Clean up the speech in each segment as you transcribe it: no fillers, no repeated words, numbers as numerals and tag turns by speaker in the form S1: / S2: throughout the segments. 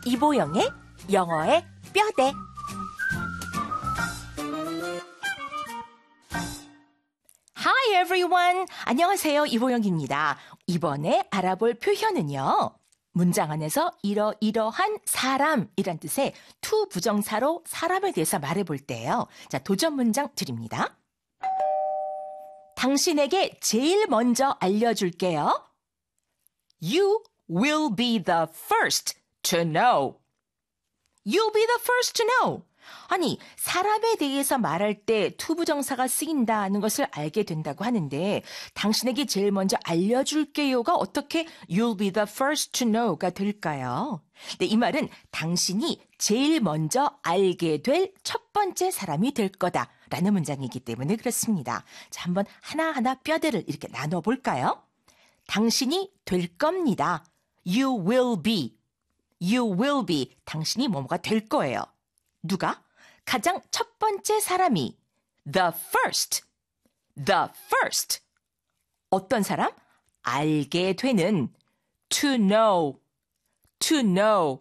S1: 이보영의 영어의 뼈대. Hi everyone. 안녕하세요. 이보영입니다. 이번에 알아볼 표현은요. 문장 안에서 이러이러한 사람이란 뜻의 to 부정사로 사람에 대해서 말해볼 때예요. 자, 도전 문장 드립니다. 당신에게 제일 먼저 알려줄게요. You will be the first to know. You'll be the first to know. 아니, 사람에 대해서 말할 때 to 부정사가 쓰인다는 것을 알게 된다고 하는데 당신에게 제일 먼저 알려줄게요가 어떻게 You'll be the first to know가 될까요? 네, 이 말은 당신이 제일 먼저 알게 될 첫 번째 사람이 될 거다라는 문장이기 때문에 그렇습니다. 자, 한번 하나하나 뼈대를 이렇게 나눠볼까요? 당신이 될 겁니다. You will be. You will be. 당신이 뭐뭐가 될 거예요. 누가? 가장 첫 번째 사람이 the first. The first. 어떤 사람? 알게 되는 to know. To know.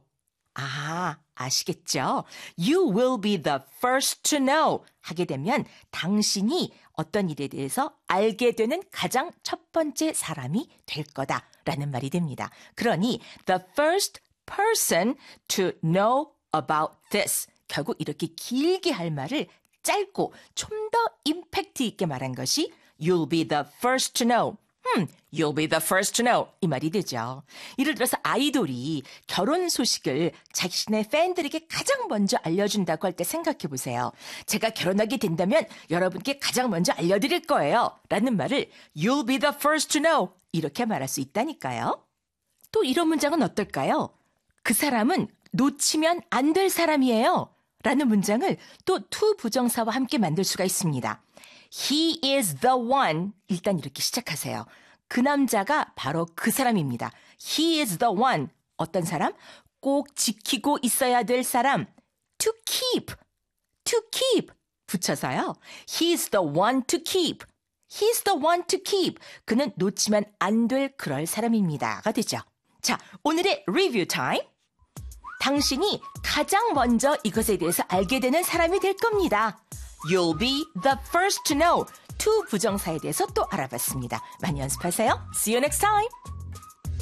S1: 아시겠죠? You will be the first to know 하게 되면 당신이 어떤 일에 대해서 알게 되는 가장 첫 번째 사람이 될 거다라는 말이 됩니다. 그러니 the first person to know about this. 결국 이렇게 길게 할 말을 짧고 좀 더 임팩트 있게 말한 것이 You'll be the first to know. You'll be the first to know. 이 말이 되죠. 예를 들어서 아이돌이 결혼 소식을 자신의 팬들에게 가장 먼저 알려준다고 할 때 생각해 보세요. 제가 결혼하게 된다면 여러분께 가장 먼저 알려드릴 거예요. 라는 말을 You'll be the first to know. 이렇게 말할 수 있다니까요. 또 이런 문장은 어떨까요? 그 사람은 놓치면 안 될 사람이에요. 라는 문장을 또 to 부정사와 함께 만들 수가 있습니다. He is the one. 일단 이렇게 시작하세요. 그 남자가 바로 그 사람입니다. He is the one. 어떤 사람? 꼭 지키고 있어야 될 사람. To keep. To keep. 붙여서요. He is the one to keep. He's the one to keep. 그는 놓치면 안 될 그럴 사람입니다가 되죠. 자, 오늘의 리뷰 타임. 당신이 가장 먼저 이것에 대해서 알게 되는 사람이 될 겁니다. You'll be the first to know. to 부정사에 대해서 또 알아봤습니다. 많이 연습하세요. See you next time.